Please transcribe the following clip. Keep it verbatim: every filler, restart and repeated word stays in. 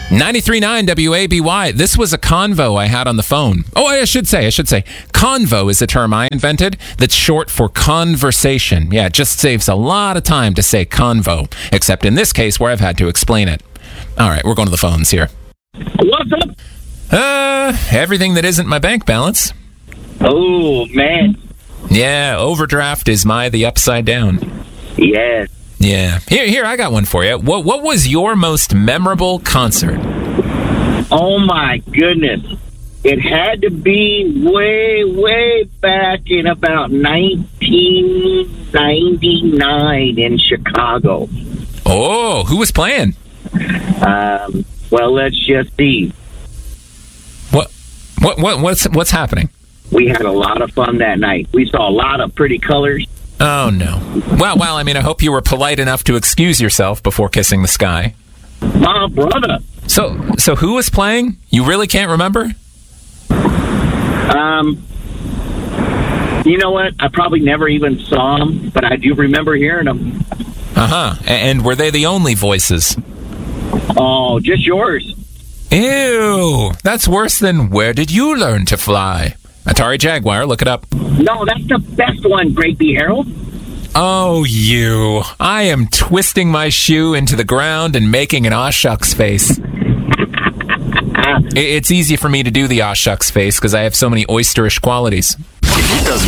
ninety-three point nine W A B Y. This was a convo I had on the phone. Oh, I should say, I should say, convo is a term I invented that's short for conversation. Yeah, it just saves a lot of time to say convo, except in this case where I've had to explain it. All right, we're going to the phones here. What's up? Uh, everything that isn't my bank balance. Oh, man. Yeah, overdraft is my the upside down. Yes. Yeah. Here, here, I got one for you. What, what was your most memorable concert? Oh, my goodness. It had to be way, way back in about nineteen ninety-nine in Chicago. Oh, who was playing? Um, well, let's just see. What, what, what, what's, what's happening? We had a lot of fun that night. We saw a lot of pretty colors. Oh, no. Well, well, I mean, I hope you were polite enough to excuse yourself before kissing the sky. My brother. So, so who was playing? You really can't remember? Um, you know what? I probably never even saw them, but I do remember hearing them. Uh-huh. And were they the only voices? Oh, just yours. Ew. That's worse than Where Did You Learn to Fly? Atari Jaguar, look it up. No, that's the best one, Great B. Harold. Oh, you. I am twisting my shoe into the ground and making an aw shucks face. It's easy for me to do the aw shucks face because I have so many oysterish qualities.